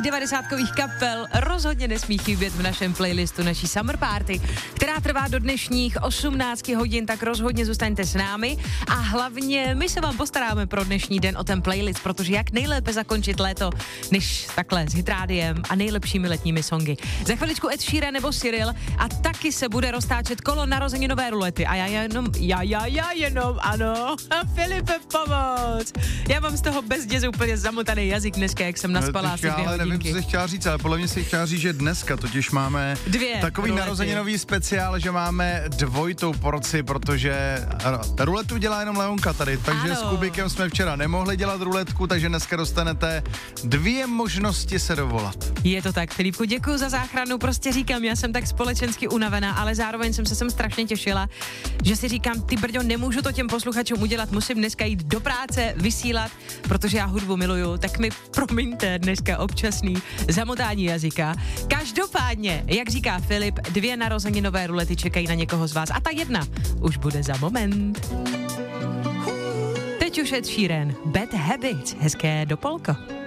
90kových kapel rozhodně nesmí chybět v našem playlistu naší Summer Party, která trvá do dnešních 18 hodin, tak rozhodně zůstaňte s námi a hlavně my se vám postaráme pro dnešní den o ten playlist, protože jak nejlépe zakončit léto, než takhle s Hitrádiem a nejlepšími letními songy. Za chviličku Ed Sheeran nebo Cyril a taky se bude roztáčet kolo narozeninové rulety a já jenom, ano, Filipe, pomoc. Já mám z toho bez dězu úplně zamotaný jazyk dneska, jak jsem naspala asi 2 hodinky. Nevím, co jsi chtěla říct, ale podle mě si chtěla říct, že dneska totiž máme takový rulety. Narozeninový speciál, že máme dvojitou porci, protože ruletu dělá jenom Leonka tady, takže ano. S Kubikem jsme včera nemohli dělat ruletku, takže dneska dostanete 2 možnosti se dovolat. Je to tak, Filipku, děkuji za záchranu, prostě říkám, já jsem tak společensky unavená, ale zároveň jsem se sem strašně těšila, že si říkám, ty brďo, nemůžu to těm posluchačům udělat, musím dneska jít do práce, vysílat, protože já hudbu miluju, tak mi promiňte dneska občasný zamotání jazyka. Každopádně, jak říká Filip, 2 narozeninové rulety čekají na někoho z vás a ta jedna už bude za moment. Teď už Ed Sheeran, Bad Habits, hezké dopolko.